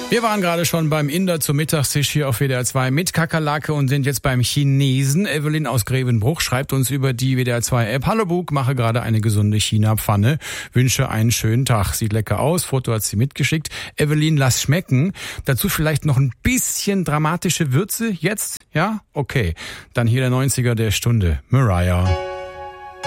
Wir waren gerade schon beim Inder zum Mittagstisch hier auf WDR 2 mit Kakerlake und sind jetzt beim Chinesen. Evelyn aus Grevenbruch schreibt uns über die WDR 2 App: Hallo Bug, mache gerade eine gesunde China-Pfanne. Wünsche einen schönen Tag. Sieht lecker aus. Foto hat sie mitgeschickt. Evelyn, lass schmecken. Dazu vielleicht noch ein bisschen dramatische Würze jetzt? Ja? Okay. Dann hier der 90er der Stunde. Mariah.